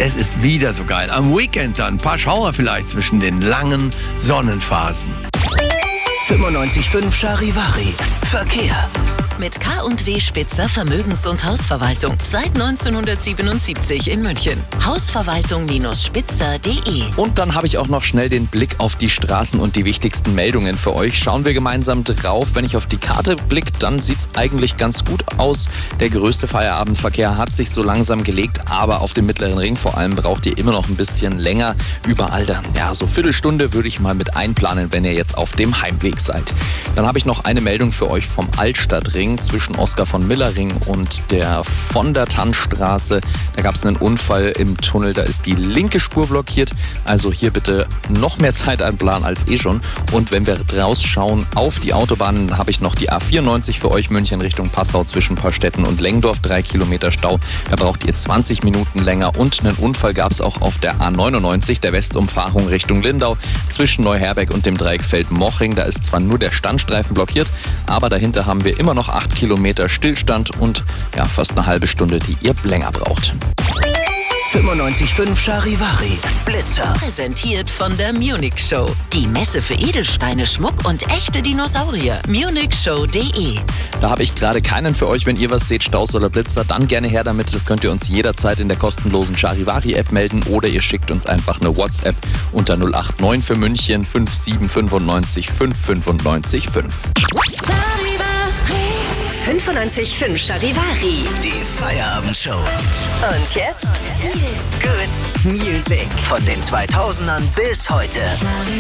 es ist wieder so geil. Am Weekend dann ein paar Schauer vielleicht zwischen den langen Sonnenphasen. 95.5 Charivari. Verkehr. Mit K&W Spitzer Vermögens- und Hausverwaltung. Seit 1977 in München. Hausverwaltung-spitzer.de. Und dann habe ich auch noch schnell den Blick auf die Straßen und die wichtigsten Meldungen für euch. Schauen wir gemeinsam drauf. Wenn ich auf die Karte blicke, dann sieht es eigentlich ganz gut aus. Der größte Feierabendverkehr hat sich so langsam gelegt, aber auf dem Mittleren Ring vor allem braucht ihr immer noch ein bisschen länger. Überall dann, ja, so Viertelstunde würde ich mal mit einplanen, wenn ihr jetzt auf dem Heimweg seid. Dann habe ich noch eine Meldung für euch vom Altstadtring zwischen Oskar von Miller Ring und der von der Tannstraße. Da gab es einen Unfall im Tunnel, da ist die linke Spur blockiert. Also hier bitte noch mehr Zeit einplanen als schon. Und wenn wir rausschauen auf die Autobahnen, habe ich noch die A94 für euch, München Richtung Passau zwischen Paarstetten und Lengdorf, 3 Kilometer Stau. Da braucht ihr 20 Minuten länger. Und einen Unfall gab es auch auf der A99, der Westumfahrung Richtung Lindau, zwischen Neuherberg und dem Dreieck Feldmoching. Da ist zwar nur der Standstreifen blockiert, aber dahinter haben wir immer noch 8 Kilometer Stillstand und ja, fast eine halbe Stunde, die ihr länger braucht. 95.5 Charivari. Blitzer. Präsentiert von der Munich Show. Die Messe für Edelsteine, Schmuck und echte Dinosaurier. munichshow.de. Da habe ich gerade keinen für euch. Wenn ihr was seht, Staus oder Blitzer, dann gerne her damit. Das könnt ihr uns jederzeit in der kostenlosen Charivari-App melden oder ihr schickt uns einfach eine WhatsApp unter 089 für München 5795 595 5. 95.5 Charivari. Die Feierabendshow. Und jetzt Good Music. Von den 2000ern bis heute.